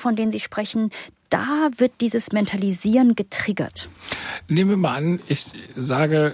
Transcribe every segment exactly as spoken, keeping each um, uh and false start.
von denen Sie sprechen, da wird dieses Mentalisieren getriggert. Nehmen wir mal an, ich sage,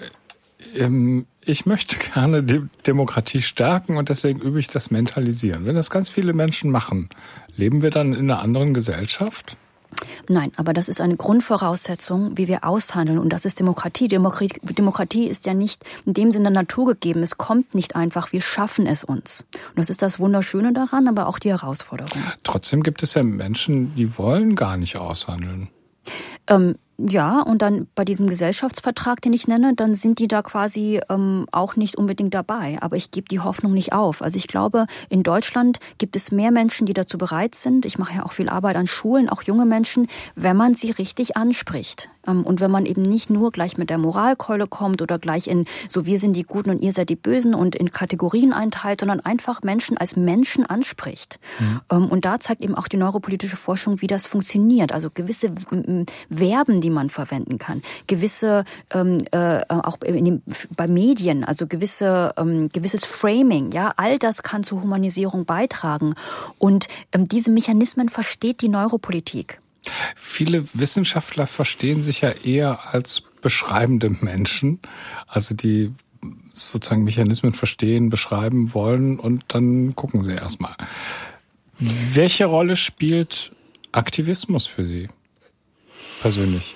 ich möchte gerne die Demokratie stärken und deswegen übe ich das Mentalisieren. Wenn das ganz viele Menschen machen, leben wir dann in einer anderen Gesellschaft? Nein, aber das ist eine Grundvoraussetzung, wie wir aushandeln. Und das ist Demokratie. Demokratie. Demokratie ist ja nicht in dem Sinne naturgegeben. Es kommt nicht einfach. Wir schaffen es uns. Und das ist das Wunderschöne daran, aber auch die Herausforderung. Trotzdem gibt es ja Menschen, die wollen gar nicht aushandeln. Ähm, ja, und dann bei diesem Gesellschaftsvertrag, den ich nenne, dann sind die da quasi ähm, auch nicht unbedingt dabei. Aber ich gebe die Hoffnung nicht auf. Also ich glaube, in Deutschland gibt es mehr Menschen, die dazu bereit sind. Ich mache ja auch viel Arbeit an Schulen, auch junge Menschen, wenn man sie richtig anspricht. Ähm, und wenn man eben nicht nur gleich mit der Moralkeule kommt oder gleich in so wir sind die Guten und ihr seid die Bösen und in Kategorien einteilt, sondern einfach Menschen als Menschen anspricht. Mhm. Ähm, und da zeigt eben auch die neuropolitische Forschung, wie das funktioniert. Also gewisse m- Verben, die man verwenden kann, gewisse ähm, äh, auch in dem, bei Medien, also gewisse ähm, gewisses Framing, ja, all das kann zur Humanisierung beitragen und ähm, diese Mechanismen versteht die Neuropolitik. Viele Wissenschaftler verstehen sich ja eher als beschreibende Menschen, also die sozusagen Mechanismen verstehen, beschreiben wollen und dann gucken sie erstmal. Welche Rolle spielt Aktivismus für Sie persönlich?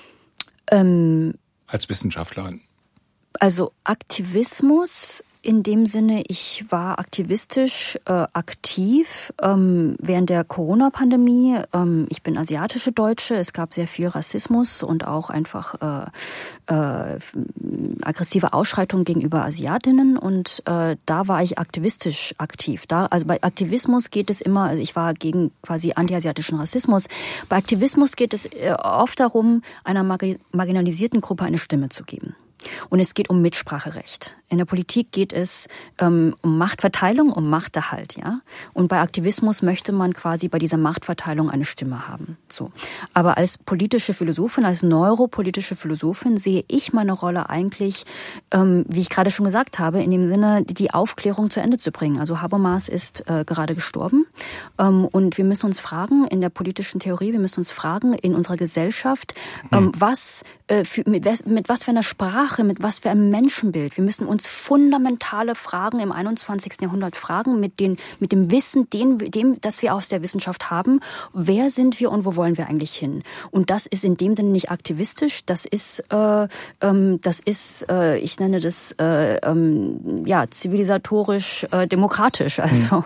Ähm, als Wissenschaftlerin? Also Aktivismus in dem Sinne, ich war aktivistisch äh, aktiv ähm, während der Corona-Pandemie. Ähm, ich bin asiatische Deutsche. Es gab sehr viel Rassismus und auch einfach äh, äh, aggressive Ausschreitungen gegenüber Asiatinnen. Und äh, da war ich aktivistisch aktiv. Da, also bei Aktivismus geht es immer, also ich war gegen quasi antiasiatischen Rassismus. Bei Aktivismus geht es äh, oft darum, einer marg- marginalisierten Gruppe eine Stimme zu geben. Und es geht um Mitspracherecht. In der Politik geht es ähm, um Machtverteilung, um Machterhalt, ja. Und bei Aktivismus möchte man quasi bei dieser Machtverteilung eine Stimme haben. So. Aber als politische Philosophin, als neuropolitische Philosophin sehe ich meine Rolle eigentlich, ähm, wie ich gerade schon gesagt habe, in dem Sinne, die Aufklärung zu Ende zu bringen. Also Habermas ist äh, gerade gestorben. Ähm, und wir müssen uns fragen, in der politischen Theorie, wir müssen uns fragen, in unserer Gesellschaft, ähm, was, äh, für, mit, mit was für einer Sprache, mit was für einem Menschenbild. Wir müssen uns fundamentale Fragen im einundzwanzigsten Jahrhundert fragen, mit, den, mit dem Wissen, dem, dem, das wir aus der Wissenschaft haben. Wer sind wir und wo wollen wir eigentlich hin? Und das ist in dem Sinne nicht aktivistisch, das ist, äh, ähm, das ist, äh, ich nenne das, äh, ähm, ja, zivilisatorisch, äh, demokratisch. Also.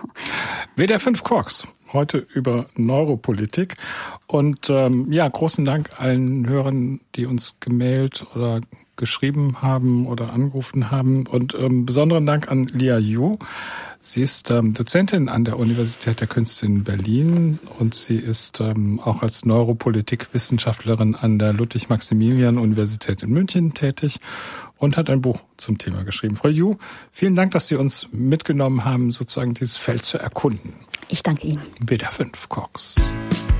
W D R fünf Quarks. Heute über Neuropolitik. Und ähm, ja, großen Dank allen Hörern, die uns gemailt oder geschrieben haben oder angerufen haben. Und ähm, besonderen Dank an Lia Yu. Sie ist ähm, Dozentin an der Universität der Künste in Berlin und sie ist ähm, auch als Neuropolitikwissenschaftlerin an der Ludwig-Maximilian-Universität in München tätig und hat ein Buch zum Thema geschrieben. Frau Yu, vielen Dank, dass Sie uns mitgenommen haben, sozusagen dieses Feld zu erkunden. Ich danke Ihnen. W D R fünf Quarks.